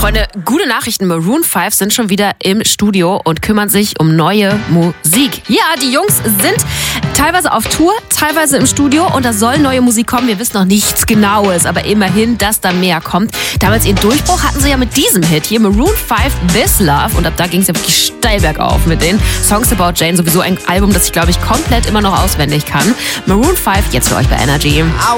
Freunde, gute Nachrichten. Maroon 5 sind schon wieder im Studio und kümmern sich um neue Musik. Ja, die Jungs sind teilweise auf Tour, teilweise im Studio und da soll neue Musik kommen. Wir wissen noch nichts Genaues, aber immerhin, dass da mehr kommt. Damals ihren Durchbruch hatten sie ja mit diesem Hit hier, Maroon 5, This Love. Und ab da ging es ja wirklich steil bergauf mit den Songs About Jane. Sowieso ein Album, das ich, glaube ich, komplett immer noch auswendig kann. Maroon 5, jetzt für euch bei Energy.